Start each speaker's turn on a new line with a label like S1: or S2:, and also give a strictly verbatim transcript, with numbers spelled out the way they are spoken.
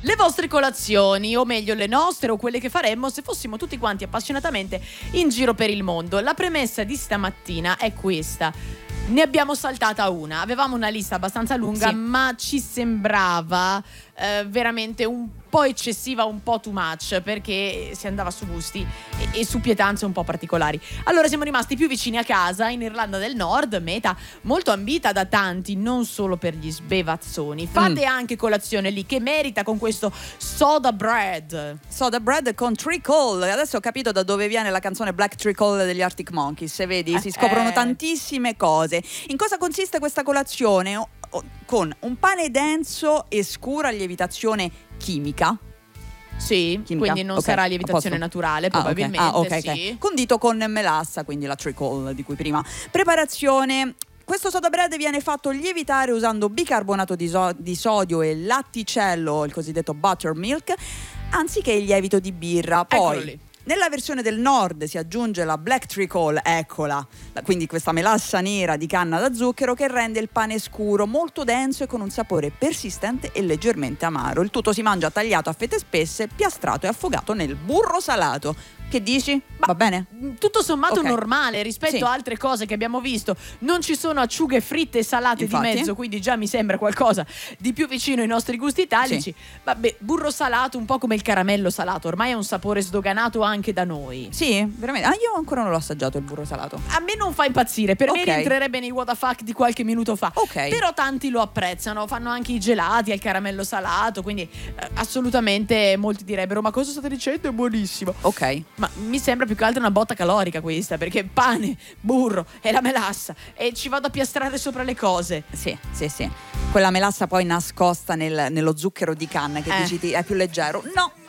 S1: le vostre colazioni, o meglio le nostre o quelle che faremmo se fossimo tutti quanti appassionatamente in giro per il mondo. La premessa di stamattina è questa: ne abbiamo saltata una, avevamo una lista abbastanza lunga,
S2: sì.
S1: ma ci sembrava eh, veramente un po' eccessiva, un po' too much, perché si andava su gusti e, e su pietanze un po' particolari. Allora siamo rimasti più vicini a casa, in Irlanda del Nord, meta molto ambita da tanti, non solo per gli sbevazzoni. Fate mm. anche colazione lì, che merita, con questo soda bread.
S2: Soda bread con treacle. Adesso ho capito da dove viene la canzone Black Treacle degli Arctic Monkeys. Se vedi, eh, si scoprono eh. tantissime cose. In cosa consiste questa colazione? O, o, con un pane denso e scuro a lievitazione chimica.
S1: Sì, chimica. Quindi non okay. sarà lievitazione naturale, probabilmente.
S2: Ah, okay. Ah, okay,
S1: sì.
S2: okay. Condito con melassa, quindi la treacle di cui prima. Preparazione: questo soda bread viene fatto lievitare usando bicarbonato di, so- di sodio e latticello, il cosiddetto buttermilk, anziché il lievito di birra. Poi nella versione del nord si aggiunge la black treacle, eccola, quindi questa melassa nera di canna da zucchero che rende il pane scuro, molto denso e con un sapore persistente e leggermente amaro. Il tutto si mangia tagliato a fette spesse, piastrato e affogato nel burro salato. Che dici? Va bene?
S1: Tutto sommato
S2: okay.
S1: normale rispetto
S2: sì.
S1: a altre cose che abbiamo visto. Non ci sono acciughe fritte e salate
S2: Infatti.
S1: di mezzo, quindi già mi sembra qualcosa di più vicino ai nostri gusti italici.
S2: Sì.
S1: Vabbè, burro salato un po' come il caramello salato, ormai è un sapore sdoganato anche da noi.
S2: Sì, veramente. Ah, io ancora non l'ho assaggiato il burro salato.
S1: A me non fa impazzire, per
S2: okay.
S1: me rientrerebbe nei what the fuck di qualche minuto fa.
S2: Ok.
S1: Però tanti lo apprezzano, fanno anche i gelati al caramello salato, quindi eh, assolutamente molti direbbero: ma cosa state dicendo? È buonissimo.
S2: Ok.
S1: Ma mi sembra più che altro una botta calorica questa, perché pane, burro e la melassa, e ci vado a piastrare sopra le cose.
S2: Sì, sì, sì. Quella melassa poi nascosta nel, nello zucchero di canna che
S1: eh.
S2: dici ti, è più leggero. No,